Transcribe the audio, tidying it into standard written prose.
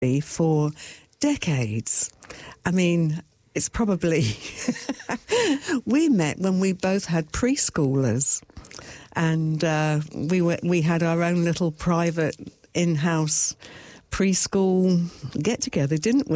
for decades. I mean, it's probably... We met when we both had preschoolers, and we had our own little private in-house preschool get-together, didn't we?